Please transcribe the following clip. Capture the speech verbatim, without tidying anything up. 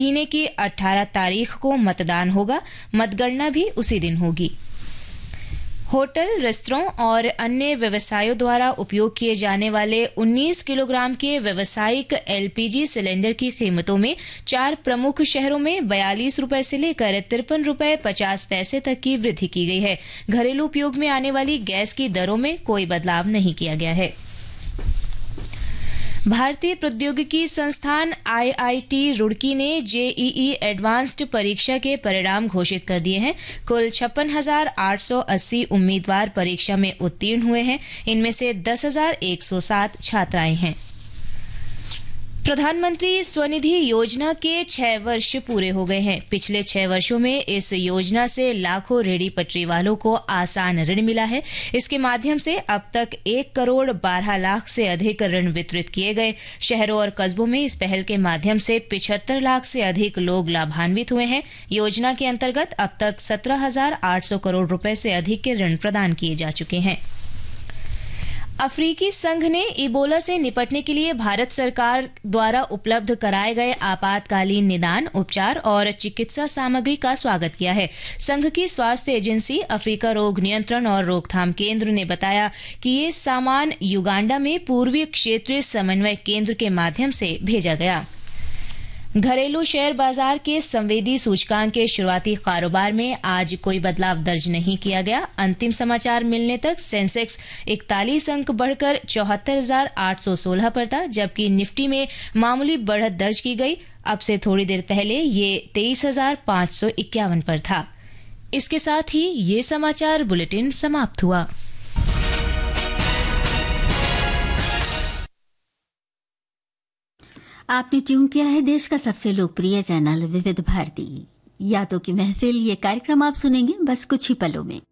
महीने की अठारह तारीख को मतदान होगा। मतगणना भी उसी दिन होगी। होटल, रेस्तरां और अन्य व्यवसायों द्वारा उपयोग किए जाने वाले उन्नीस किलोग्राम के व्यावसायिक एलपीजी सिलेंडर की कीमतों में चार प्रमुख शहरों में बयालीस रुपए से लेकर तिरपन रुपए पचास पैसे तक की वृद्धि की गई है। घरेलू उपयोग में आने वाली गैस की दरों में कोई बदलाव नहीं किया गया है। भारतीय प्रौद्योगिकी संस्थान आईआईटी रुड़की ने जेईई एडवांस्ड परीक्षा के परिणाम घोषित कर दिए हैं। कुल छप्पन हजार आठ सौ अस्सी उम्मीदवार परीक्षा में उत्तीर्ण हुए हैं। इनमें से दस हजार एक सौ सात छात्राएं हैं। प्रधानमंत्री स्वनिधि योजना के छह वर्ष पूरे हो गए हैं। पिछले छह वर्षों में इस योजना से लाखों रेहड़ी पटरी वालों को आसान ऋण मिला है। इसके माध्यम से अब तक एक करोड़ बारह लाख से अधिक ऋण वितरित किए गए। शहरों और कस्बों में इस पहल के माध्यम से पिछहत्तर लाख से अधिक लोग लाभान्वित हुए हैं। योजना के अंतर्गत अब तक सत्रह हजार आठ सौ करोड़ रुपए से अधिक के ऋण प्रदान किए जा चुके हैं। अफ्रीकी संघ ने इबोला से निपटने के लिए भारत सरकार द्वारा उपलब्ध कराए गए आपातकालीन निदान, उपचार और चिकित्सा सामग्री का स्वागत किया है। संघ की स्वास्थ्य एजेंसी अफ्रीका रोग नियंत्रण और रोकथाम केंद्र ने बताया कि ये सामान युगांडा में पूर्वी क्षेत्रीय समन्वय केंद्र के माध्यम से भेजा गया। घरेलू शेयर बाजार के संवेदी सूचकांक के शुरुआती कारोबार में आज कोई बदलाव दर्ज नहीं किया गया। अंतिम समाचार मिलने तक सेंसेक्स इकतालीस अंक बढ़कर चौहत्तर हजार आठ सौ सोलह पर था, जबकि निफ्टी में मामूली बढ़त दर्ज की गई। अब से थोड़ी देर पहले ये तेईस हजार पांच सौ इक्यावन पर था। इसके साथ ही ये समाचार बुलेटिन समाप्त हुआ। आपने ट्यून किया है देश का सबसे लोकप्रिय चैनल विविध भारती। यादों की महफिल, ये कार्यक्रम आप सुनेंगे बस कुछ ही पलों में।